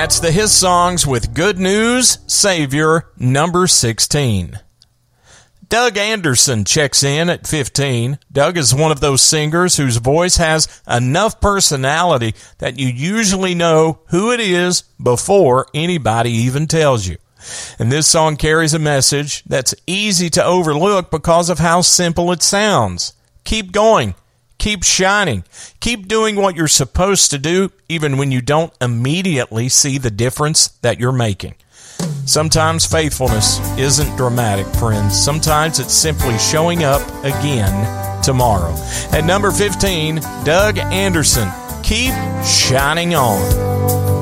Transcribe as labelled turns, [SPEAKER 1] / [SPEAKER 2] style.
[SPEAKER 1] That's the His Songs with Good News Savior, number 16. Doug Anderson checks in at 15. Doug is one of those singers whose voice has enough personality that you usually know who it is before anybody even tells you. And this song carries a message that's easy to overlook because of how simple it sounds. Keep going. Keep shining. Keep doing what you're supposed to do, even when you don't immediately see the difference that you're making. Sometimes faithfulness isn't dramatic, friends. Sometimes it's simply showing up again tomorrow. At number 15, Doug Anderson, Keep Shining On.